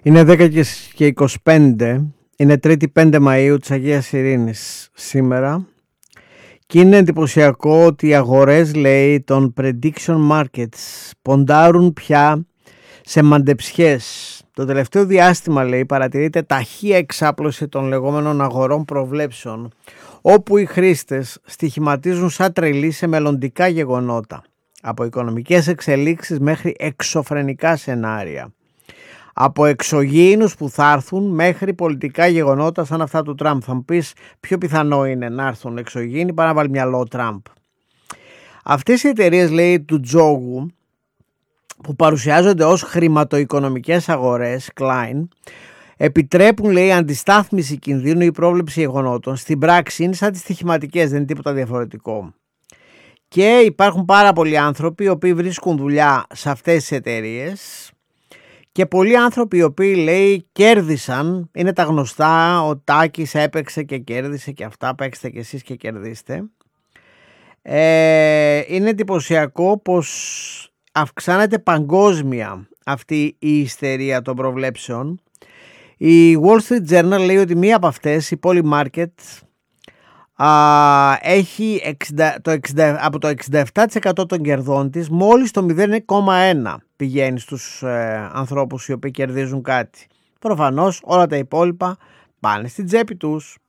Είναι 10 και 25, είναι 3η 5 Μαΐου της Αγίας Ειρήνης σήμερα και είναι εντυπωσιακό ότι οι αγορές, λέει, των prediction markets ποντάρουν πια σε μαντεψιές. Το τελευταίο διάστημα, λέει, παρατηρείται ταχεία εξάπλωση των λεγόμενων αγορών προβλέψεων, όπου οι χρήστες στοιχηματίζουν σαν τρελοί σε μελλοντικά γεγονότα, από οικονομικές εξελίξεις μέχρι εξωφρενικά σενάρια. Από εξωγήινους που θα έρθουν μέχρι πολιτικά γεγονότα σαν αυτά του Τραμπ. Θα μου πεις, πιο πιθανό είναι να έρθουν εξωγήινοι παρά να βάλει μυαλό ο Τραμπ. Αυτές οι εταιρείες, λέει, του τζόγου που παρουσιάζονται ως χρηματοοικονομικές αγορές, Klein, επιτρέπουν, λέει, αντιστάθμιση κινδύνου ή πρόβλεψη γεγονότων. Στην πράξη είναι σαν τις στοιχηματικές, δεν είναι τίποτα διαφορετικό. Και υπάρχουν πάρα πολλοί άνθρωποι οι οποίοι βρίσκουν δουλειά σε αυτές τις εταιρείες. Και πολλοί άνθρωποι οι οποίοι, λέει, κέρδισαν, είναι τα γνωστά, ο Τάκης έπαιξε και κέρδισε και αυτά, παίξτε και εσείς και κερδίστε. Είναι εντυπωσιακό πως αυξάνεται παγκόσμια αυτή η ιστερία των προβλέψεων. Η Wall Street Journal λέει ότι μία από αυτές, η Polymarket, έχει από το 67% των κερδών της, μόλις το 0,1 πηγαίνει στους ανθρώπους οι οποίοι κερδίζουν κάτι. Προφανώς όλα τα υπόλοιπα πάνε στην τσέπη τους.